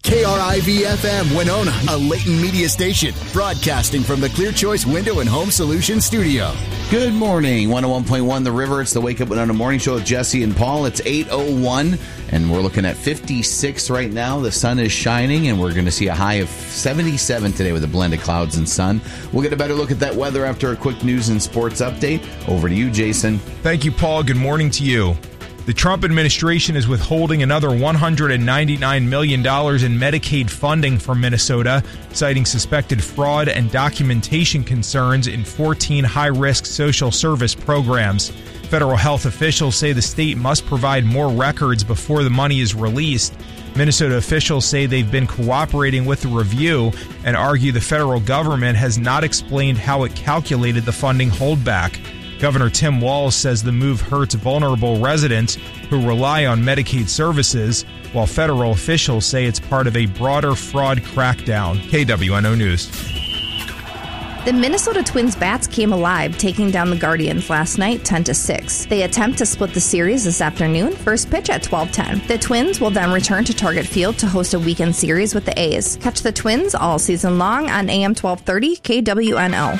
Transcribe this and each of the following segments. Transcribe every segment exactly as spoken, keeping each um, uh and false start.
K R I V F M Winona, a Layton media station, broadcasting from the Clear Choice Window and Home Solutions studio. Good morning, one oh one point one The River. It's the Wake Up Winona Morning Show with Jesse and Paul. It's eight oh one, and we're looking at fifty-six right now. The sun is shining, and we're going to see a high of seventy-seven today with a blend of clouds and sun. We'll get a better look at that weather after a quick news and sports update. Over to you, Jason. Thank you, Paul. Good morning to you. The Trump administration is withholding another one hundred ninety-nine million dollars in Medicaid funding from Minnesota, citing suspected fraud and documentation concerns in fourteen high-risk social service programs. Federal health officials say the state must provide more records before the money is released. Minnesota officials say they've been cooperating with the review and argue the federal government has not explained how it calculated the funding holdback. Governor Tim Walz says the move hurts vulnerable residents who rely on Medicaid services, while federal officials say it's part of a broader fraud crackdown. K W N O News. The Minnesota Twins bats came alive, taking down the Guardians last night ten to six. They attempt to split the series this afternoon, first pitch at twelve ten. The Twins will then return to Target Field to host a weekend series with the A's. Catch the Twins all season long on A M twelve thirty K W N O.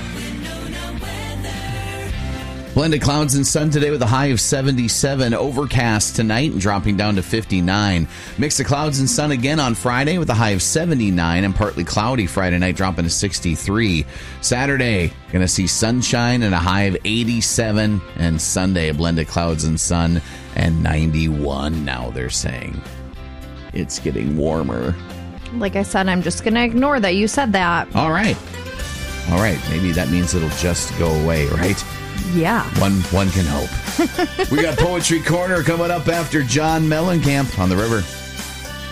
Blended clouds and sun today with a high of seventy-seven. Overcast tonight and dropping down to fifty-nine. Mix of clouds and sun again on Friday with a high of seventy-nine and partly cloudy Friday night, dropping to sixty-three. Saturday, going to see sunshine and a high of eighty-seven. And Sunday, a blended clouds and sun and ninety-one. Now they're saying it's getting warmer. Like I said, I'm just going to ignore that you said that. All right. All right. Maybe that means it'll just go away, right? Yeah. One one can hope. We got Poetry Corner coming up after John Mellencamp on The River.